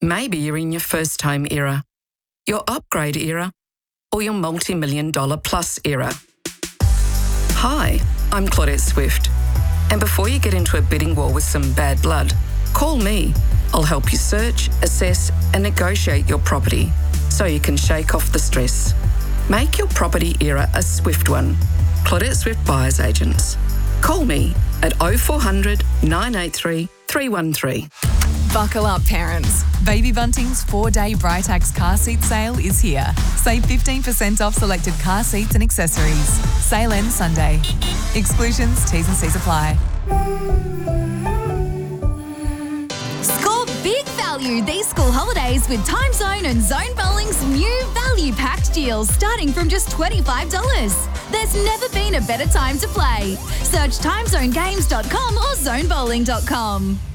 Maybe you're in your first home era, your upgrade era, or your multi-million dollar plus era. Hi, I'm Claudette Swift. And before you get into a bidding war with some bad blood, call me. I'll help you search, assess, and negotiate your property so you can shake off the stress. Make your property era a swift one. Claudette Swift Buyers Agents. Call me at 0400 983 313. Buckle up, parents. Baby Bunting's 4-day Britax car seat sale is here. Save 15% off selected car seats and accessories. Sale ends Sunday. Exclusions, T's and C's apply. Score big value these school holidays with Time Zone and Zone Bowling's new value-packed deals starting from just $25. There's never been a better time to play. Search timezonegames.com or zonebowling.com.